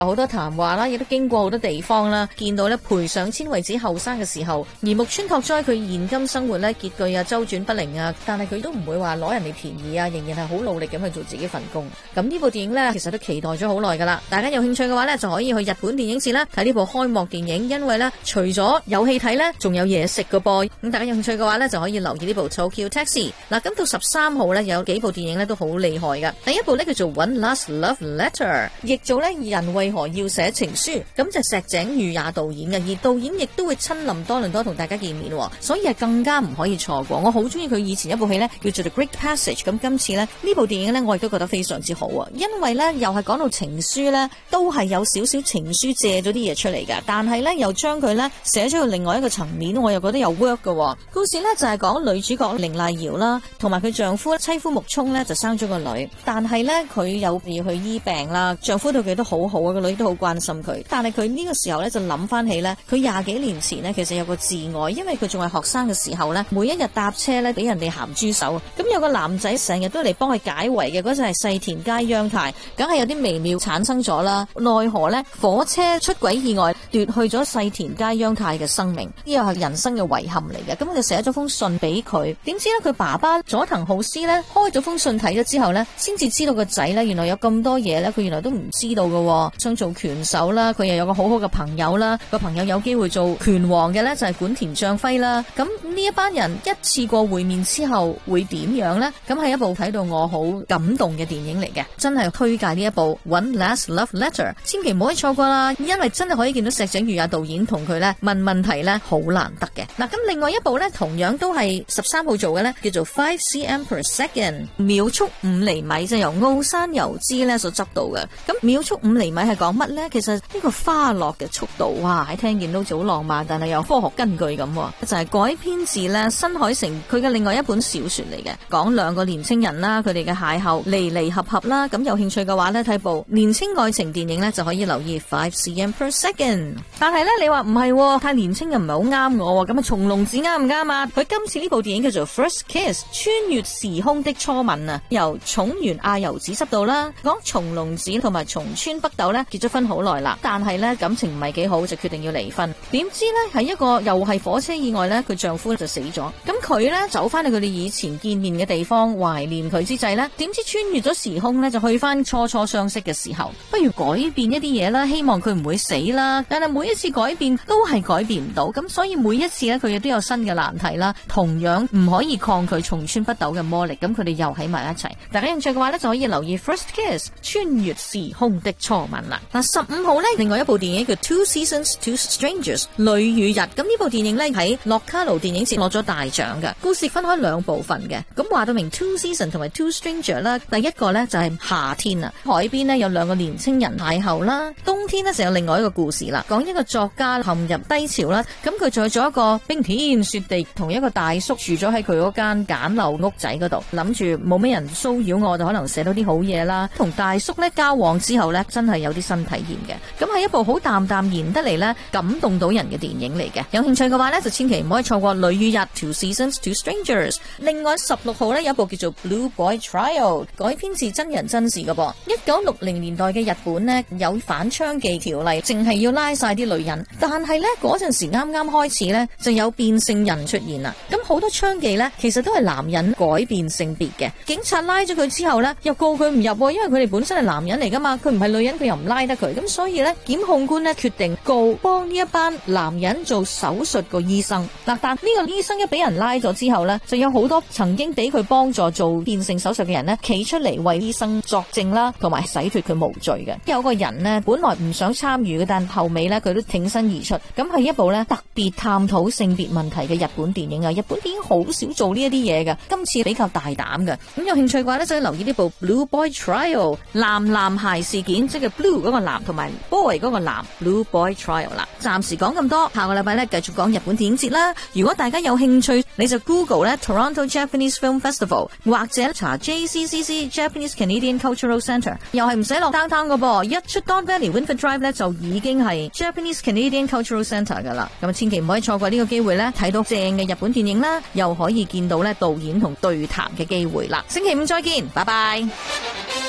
好多談話啦，亦都經過好多地方啦，見到咧賠上千為止後生嘅時候，而木村拓哉佢現今生活咧拮據啊，周轉不靈啊，但係佢都唔會話攞人哋便宜啊，仍然係好努力咁去做自己份工。咁呢部電影咧，其實都期待咗好耐噶啦。大家有興趣嘅話咧，就可以去日本電影節啦睇呢部開幕電影，因為咧除咗有戲睇咧，仲有嘢食噶噃。咁大家有興趣嘅話咧，就可以留意呢部 Tokyo Taxi。嗱，咁到13號咧有幾部電影咧都好厲害噶。第一部咧叫做 One Last Love Letter， 譯做咧人為何要寫情書，咁就石井裕也導演嘅，而導演亦都會親臨多倫多同大家見面，所以係更加唔可以錯過。我好中意佢以前一部戲呢叫做 The Great Passage， 咁今次呢部電影呢，我亦都覺得非常之好啊，因為呢又係講到情書呢，都係有少少情書借咗啲嘢出嚟㗎，但係呢又將佢呢寫咗去另外一個層面，我又覺得有 work 㗎。故事呢就係講女主角綾瀨遙啦，同埋佢丈夫妻夫木聰呢就生咗個女，但係呢佢有要去醫病啦，丈夫對佢都好好啊，個女都好關心佢，但係佢呢個時候咧就諗翻起咧，佢20幾年前呢，其實有個摯愛，因為佢仲係學生嘅時候咧，每一日搭車咧俾人哋鹹豬手，咁有個男仔成日都嚟幫佢解圍嘅，嗰陣係細田佳央太，梗係有啲微妙產生咗啦。奈何咧火車出軌意外奪去咗細田佳央太嘅生命，呢個係人生嘅遺憾嚟嘅。咁就寫咗封信俾佢，點知咧佢爸爸佐藤浩司咧開咗封信睇咗之後咧，先至知道個仔咧原來有咁多嘢咧，佢原來都唔知道嘅，想做拳手啦，佢又有個好好嘅朋友啦，個朋友有機會做拳王嘅呢，就係管田將輝啦。咁呢一班人一次過會面之後會點樣呢？咁係一部睇到我好感動嘅電影嚟嘅，真係推介呢一部 One Last Love Letter， 千祈唔可以錯過啦，因為真係可以見到石井裕也導演同佢呢問問題呢，好難得嘅。嗱，咁另外一部呢，同樣都係13號做嘅呢，叫做 5 cm per second， 秒速5厘米，就由奧山由之呢所執到嘅。咁秒速5厘米係講乜呢？其實呢個花落嘅速度，哇，喺聽見都好浪漫，但係有科學根據咁，就係改編自咧新海誠佢嘅另外一本小說嚟嘅，講兩個年青人啦，佢哋嘅邂逅離離合合啦。咁有興趣嘅話呢，睇部年青愛情電影呢，就可以留意5 cm per second。但係呢，你話唔係太年青又唔係好啱我，咁啊松隆子啱唔啱啊？佢今次呢部電影叫做 First Kiss， 穿越時空的初吻啊，由塚原阿由子執導啦，講松隆子同埋松村北斗呢結咗婚好耐啦，但係呢感情唔係幾好，就決定要離婚。點知呢係一個又係火車意外呢，佢丈夫就死咗。咁佢呢走翻去佢哋以前見面嘅地方懷念佢之際呢，點知穿越咗時空呢，就去翻初初相識嘅時候，不如改變一啲嘢啦，希望佢唔會死啦。但係每一次改變都係改變唔到，咁所以每一次呢，佢亦都有新嘅難題啦，同樣唔可以抗拒松村北斗嘅魔力，咁佢哋又喺埋一齊。大家有興趣嘅話呢，就可以留意 First Kiss 穿越時空的初吻啦。嗱，15號呢，另外一部電影叫 Two Seasons Two Strangers 淚與日，咁呢部電影呢，喺洛卡奴電影節攞咗大獎嘅。故事分開兩部分嘅，咁話到明 Two Seasons 同埋 Two Stranger 啦。第一個呢，就係夏天啊，海邊呢，有兩個年青人邂逅啦。冬天呢，就有另外一個故事啦，講一個作家陷入低潮啦，咁佢就去咗一個冰天雪地，同一個大叔住咗喺佢嗰間簡陋屋仔嗰度，諗住冇咩人騷擾我，就可能寫到啲好嘢啦。同大叔呢交往之後呢，真係有啲新體驗嘅。咁係一部好淡淡然得嚟呢，感動到人嘅電影嚟嘅。有興趣嘅話呢，就千祈唔可以錯過淚與日 Two Seasons Two Strangers。另外16號呢，有一部叫做 Blue Boy Trial， 改編自真人真事嘅噃。1960年代嘅日本呢，有反槍妓條例，淨係要拉晒啲女人，但係呢，嗰陣時啱啱開始呢，就有變性人出現啦。咁好多槍妓呢，其實都係男人改變性別嘅。警察拉咗佢之後呢，又告佢唔入，因為佢哋本身係男人嚟噶嘛，佢唔係女人，佢又唔拉得佢。咁所以呢，檢控官呢決定告幫呢一班男人做手術個醫生。但呢個醫生一俾人拉咗之後呢，就有好多曾經俾佢幫助做變性手術嘅人呢，企出嚟為醫生作證啦，同埋洗脫佢無罪嘅。有個人呢，本來唔想參與嘅，但後尾呢，佢都挺身而出。咁係一部呢特別探討性別問題嘅日本電影啊！日本電影好少做呢一啲嘢嘅，今次比較大膽嘅。咁有興趣嘅話呢，就要留意呢部 Blue Boy Trial 男孩事件，即係 Blue 嗰個男同埋 Boy 嗰個男 Blue Boy Trial 啦。暫時講咁多，下個禮拜呢繼續講日本電影節啦。如果大家有興趣，你就 Google 呢 Toronto Japanese Film Festival 或者查 JCCC Japanese Canadian Cultural Centre， 又係唔使落 downtown 嘅噃，一出 Don Valley Winford Drive 呢，就已經係 Japanese Canadian Cultural Centre 噶啦。咁千祈唔可以錯過呢個機會呢，睇到正嘅日本電影啦，又可以見到呢導演同對談嘅機會啦。星期五再見，拜拜。